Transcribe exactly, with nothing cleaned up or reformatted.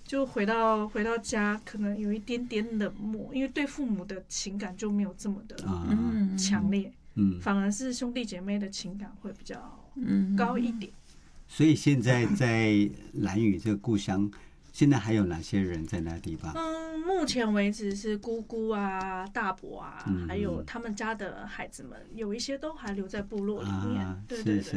就回到回到家，可能有一点点冷漠，因为对父母的情感就没有这么的强烈，嗯，反而是兄弟姐妹的情感会比较高一点。 所以现在在兰屿这个故乡，现在还有哪些人在那地方？ 嗯，目前为止是姑姑啊、大伯啊，嗯、还有他们家的孩子们，有一些都还留在部落里面。啊、对对对。是是